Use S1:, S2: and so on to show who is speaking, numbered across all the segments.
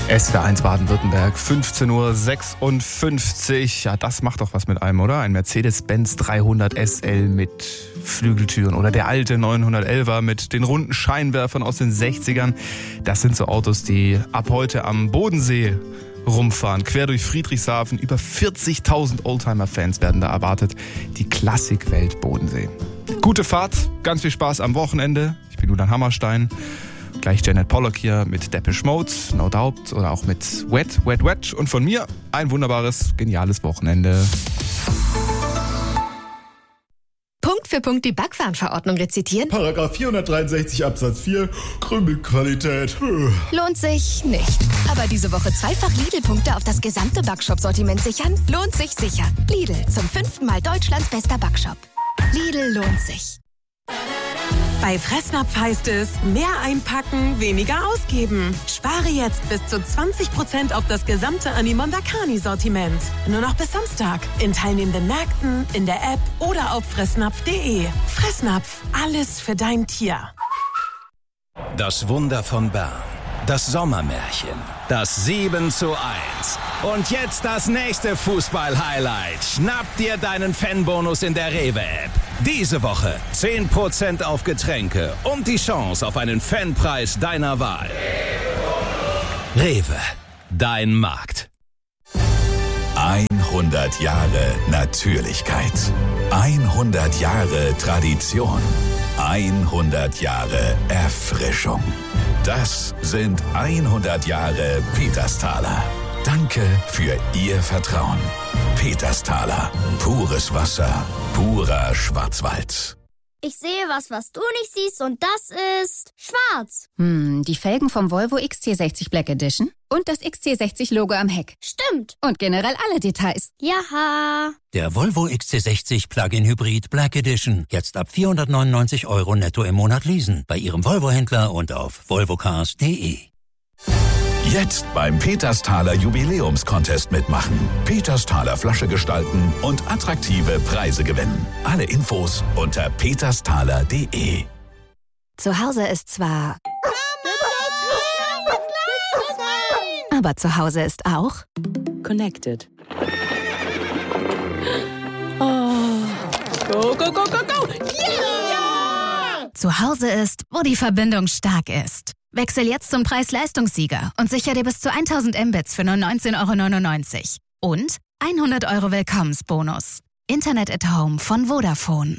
S1: SWR1 Baden-Württemberg, 15:56 Uhr. Ja, das macht doch was mit einem, oder? Ein Mercedes-Benz 300 SL mit Flügeltüren oder der alte 911er mit den runden Scheinwerfern aus den 60ern. Das sind so Autos, die ab heute am Bodensee rumfahren, quer durch Friedrichshafen. Über 40.000 Oldtimer-Fans werden da erwartet. Die Klassikwelt Bodensee. Gute Fahrt, ganz viel Spaß am Wochenende. Ich bin Julian Hammerstein. Gleich Janet Pollock hier mit Depeche Mode, No Doubt oder auch mit Wet, Wet, Wet. Und von mir ein wunderbares, geniales Wochenende.
S2: Punkt für Punkt die Backwarenverordnung rezitieren?
S3: Paragraph 463 Absatz 4, Krümelqualität.
S2: Lohnt sich nicht. Aber diese Woche zweifach Lidl-Punkte auf das gesamte Backshop-Sortiment sichern? Lohnt sich sicher. Lidl, zum 5. Mal Deutschlands bester Backshop. Lidl lohnt sich.
S4: Bei Fressnapf heißt es, mehr einpacken, weniger ausgeben. Spare jetzt bis zu 20% auf das gesamte Animondakani-Sortiment. Nur noch bis Samstag. In teilnehmenden Märkten, in der App oder auf fressnapf.de. Fressnapf, alles für dein Tier.
S5: Das Wunder von Bern. Das Sommermärchen. Das 7:1. Und jetzt das nächste Fußball-Highlight. Schnapp dir deinen Fanbonus in der Rewe-App. Diese Woche 10% auf Getränke und die Chance auf einen Fanpreis deiner Wahl. Rewe, dein Markt.
S6: 100 Jahre Natürlichkeit. 100 Jahre Tradition. 100 Jahre Erfrischung. Das sind 100 Jahre Petersthaler. Danke für Ihr Vertrauen. Petersthaler. Pures Wasser. Purer Schwarzwald.
S7: Ich sehe was du nicht siehst und das ist schwarz.
S8: Die Felgen vom Volvo XC60 Black Edition und das XC60-Logo am Heck.
S7: Stimmt.
S8: Und generell alle Details.
S7: Jaha.
S9: Der Volvo XC60 Plug-in Hybrid Black Edition. Jetzt ab 499 € netto im Monat leasen. Bei Ihrem Volvo-Händler und auf volvocars.de.
S6: Jetzt beim Petersthaler Jubiläumscontest mitmachen. Petersthaler Flasche gestalten und attraktive Preise gewinnen. Alle Infos unter petersthaler.de.
S2: Zu Hause ist zwar... Aber zu Hause ist auch...
S10: Connected. Oh. Go, go, go, go, go! Yeah!
S2: Zu Hause ist, wo die Verbindung stark ist. Wechsel jetzt zum Preis-Leistungssieger und sicher dir bis zu 1000 Mbits für nur 19,99 € und 100 € Willkommensbonus. Internet at Home von Vodafone.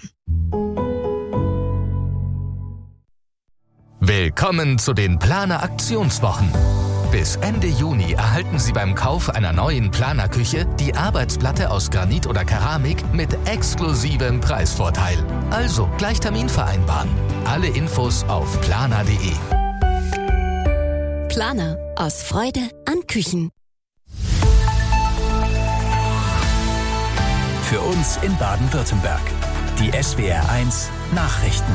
S11: Willkommen zu den Planer Aktionswochen. Bis Ende Juni erhalten Sie beim Kauf einer neuen Planerküche die Arbeitsplatte aus Granit oder Keramik mit exklusivem Preisvorteil. Also gleich Termin vereinbaren. Alle Infos auf planer.de.
S2: Planer. Aus Freude an Küchen.
S9: Für uns in Baden-Württemberg. Die SWR1 Nachrichten.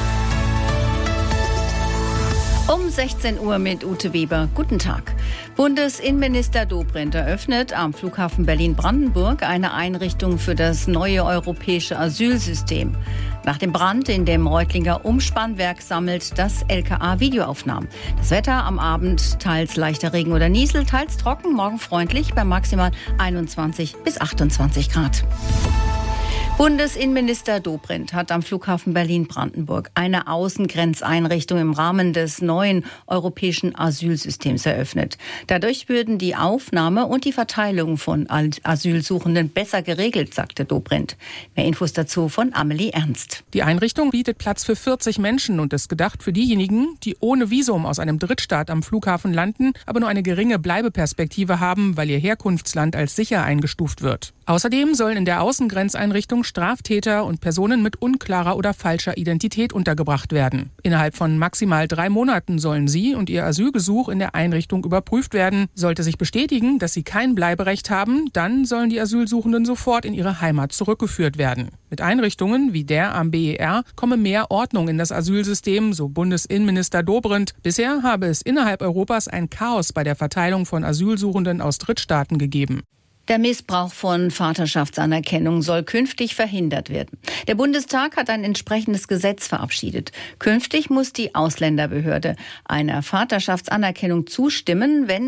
S12: Um 16 Uhr mit Ute Weber. Guten Tag. Bundesinnenminister Dobrindt eröffnet am Flughafen Berlin-Brandenburg eine Einrichtung für das neue europäische Asylsystem. Nach dem Brand in dem Reutlinger Umspannwerk sammelt das LKA Videoaufnahmen. Das Wetter am Abend teils leichter Regen oder Niesel, teils trocken, morgen freundlich bei maximal 21 bis 28 Grad. Bundesinnenminister Dobrindt hat am Flughafen Berlin-Brandenburg eine Außengrenzeinrichtung im Rahmen des neuen europäischen Asylsystems eröffnet. Dadurch würden die Aufnahme und die Verteilung von Asylsuchenden besser geregelt, sagte Dobrindt. Mehr Infos dazu von Amelie Ernst.
S13: Die Einrichtung bietet Platz für 40 Menschen und ist gedacht für diejenigen, die ohne Visum aus einem Drittstaat am Flughafen landen, aber nur eine geringe Bleibeperspektive haben, weil ihr Herkunftsland als sicher eingestuft wird. Außerdem sollen in der Außengrenzeinrichtung Straftäter und Personen mit unklarer oder falscher Identität untergebracht werden. Innerhalb von maximal 3 Monaten sollen sie und ihr Asylgesuch in der Einrichtung überprüft werden. Sollte sich bestätigen, dass sie kein Bleiberecht haben, dann sollen die Asylsuchenden sofort in ihre Heimat zurückgeführt werden. Mit Einrichtungen wie der am BER komme mehr Ordnung in das Asylsystem, so Bundesinnenminister Dobrindt. Bisher habe es innerhalb Europas ein Chaos bei der Verteilung von Asylsuchenden aus Drittstaaten gegeben.
S12: Der Missbrauch von Vaterschaftsanerkennung soll künftig verhindert werden. Der Bundestag hat ein entsprechendes Gesetz verabschiedet. Künftig muss die Ausländerbehörde einer Vaterschaftsanerkennung zustimmen, wenn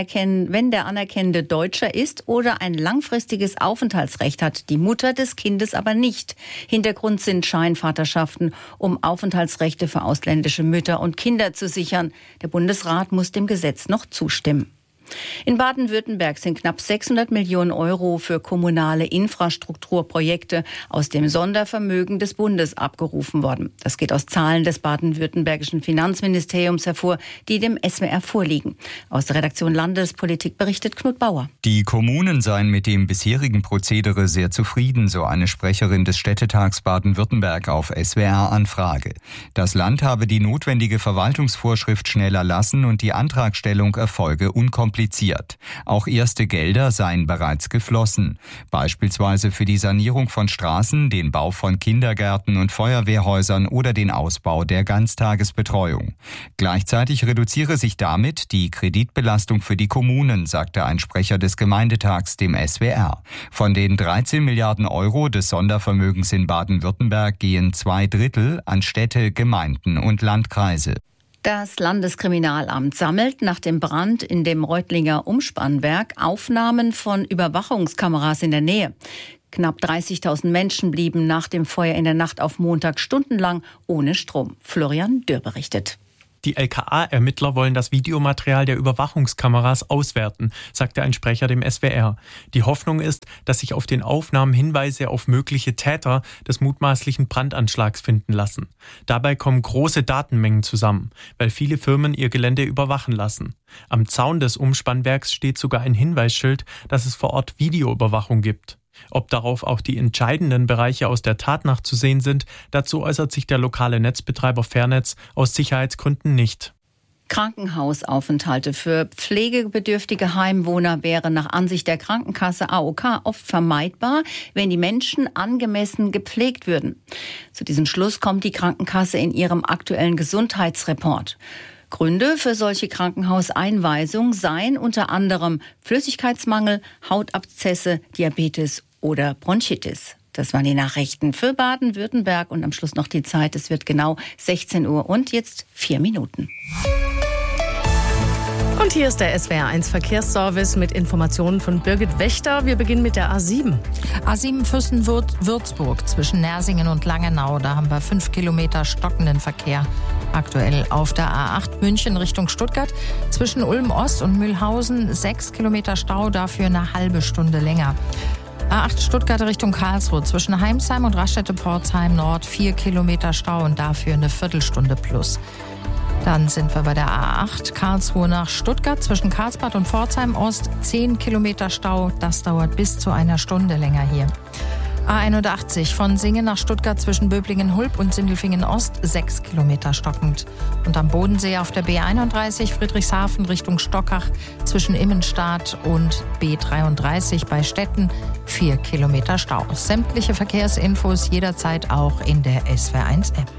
S12: der Anerkennende Deutscher ist oder ein langfristiges Aufenthaltsrecht hat, die Mutter des Kindes aber nicht. Hintergrund sind Scheinvaterschaften, um Aufenthaltsrechte für ausländische Mütter und Kinder zu sichern. Der Bundesrat muss dem Gesetz noch zustimmen. In Baden-Württemberg sind knapp 600 Millionen Euro für kommunale Infrastrukturprojekte aus dem Sondervermögen des Bundes abgerufen worden. Das geht aus Zahlen des baden-württembergischen Finanzministeriums hervor, die dem SWR vorliegen. Aus der Redaktion Landespolitik berichtet Knut Bauer.
S14: Die Kommunen seien mit dem bisherigen Prozedere sehr zufrieden, so eine Sprecherin des Städtetags Baden-Württemberg auf SWR-Anfrage. Das Land habe die notwendige Verwaltungsvorschrift schnell erlassen und die Antragstellung erfolge unkompliziert. Auch erste Gelder seien bereits geflossen, beispielsweise für die Sanierung von Straßen, den Bau von Kindergärten und Feuerwehrhäusern oder den Ausbau der Ganztagesbetreuung. Gleichzeitig reduziere sich damit die Kreditbelastung für die Kommunen, sagte ein Sprecher des Gemeindetags dem SWR. Von den 13 Milliarden Euro des Sondervermögens in Baden-Württemberg gehen 2/3 an Städte, Gemeinden und Landkreise.
S12: Das Landeskriminalamt sammelt nach dem Brand in dem Reutlinger Umspannwerk Aufnahmen von Überwachungskameras in der Nähe. Knapp 30.000 Menschen blieben nach dem Feuer in der Nacht auf Montag stundenlang ohne Strom. Florian Dürr berichtet.
S15: Die LKA-Ermittler wollen das Videomaterial der Überwachungskameras auswerten, sagte ein Sprecher dem SWR. Die Hoffnung ist, dass sich auf den Aufnahmen Hinweise auf mögliche Täter des mutmaßlichen Brandanschlags finden lassen. Dabei kommen große Datenmengen zusammen, weil viele Firmen ihr Gelände überwachen lassen. Am Zaun des Umspannwerks steht sogar ein Hinweisschild, dass es vor Ort Videoüberwachung gibt. Ob darauf auch die entscheidenden Bereiche aus der Tatnacht zu sehen sind, dazu äußert sich der lokale Netzbetreiber Fairnetz aus Sicherheitsgründen nicht.
S12: Krankenhausaufenthalte für pflegebedürftige Heimwohner wären nach Ansicht der Krankenkasse AOK oft vermeidbar, wenn die Menschen angemessen gepflegt würden. Zu diesem Schluss kommt die Krankenkasse in ihrem aktuellen Gesundheitsreport. Gründe für solche Krankenhauseinweisungen seien unter anderem Flüssigkeitsmangel, Hautabszesse, Diabetes oder Bronchitis. Das waren die Nachrichten für Baden-Württemberg und am Schluss noch die Zeit. Es wird genau 16 Uhr und jetzt 4 Minuten.
S16: Und hier ist der SWR1 Verkehrsservice mit Informationen von Birgit Wächter. Wir beginnen mit der A7.
S17: A7 Fürstenwürz-Würzburg zwischen Nersingen und Langenau. Da haben wir 5 Kilometer stockenden Verkehr. Aktuell auf der A8 München Richtung Stuttgart. Zwischen Ulm-Ost und Mühlhausen 6 Kilometer Stau, dafür eine halbe Stunde länger. A8 Stuttgart Richtung Karlsruhe. Zwischen Heimsheim und Raststätte-Pforzheim Nord 4 Kilometer Stau und dafür eine Viertelstunde plus. Dann sind wir bei der A8 Karlsruhe nach Stuttgart zwischen Karlsbad und Pforzheim Ost 10 Kilometer Stau. Das dauert bis zu einer Stunde länger hier. A81 von Singen nach Stuttgart zwischen Böblingen-Hulb und Sindelfingen Ost 6 Kilometer stockend. Und am Bodensee auf der B31 Friedrichshafen Richtung Stockach zwischen Immenstadt und B33 bei Stetten 4 Kilometer Stau. Sämtliche Verkehrsinfos jederzeit auch in der SWR1-App.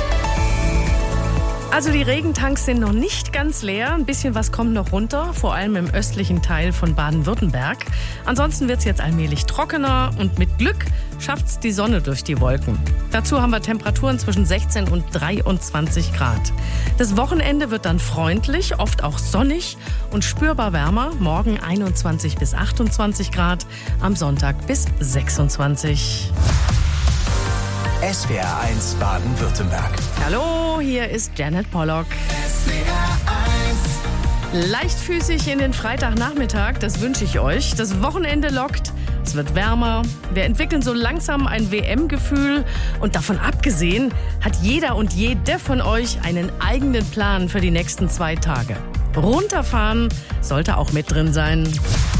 S16: Also die Regentanks sind noch nicht ganz leer. Ein bisschen was kommt noch runter, vor allem im östlichen Teil von Baden-Württemberg. Ansonsten wird es jetzt allmählich trockener und mit Glück schafft's die Sonne durch die Wolken. Dazu haben wir Temperaturen zwischen 16 und 23 Grad. Das Wochenende wird dann freundlich, oft auch sonnig und spürbar wärmer. Morgen 21 bis 28 Grad, am Sonntag bis 26.
S5: SWR1 Baden-Württemberg.
S16: Hallo, hier ist Janet Pollock. Leichtfüßig in den Freitagnachmittag, das wünsche ich euch. Das Wochenende lockt, es wird wärmer. Wir entwickeln so langsam ein WM-Gefühl. Und davon abgesehen hat jeder und jede von euch einen eigenen Plan für die nächsten 2 Tage. Runterfahren sollte auch mit drin sein.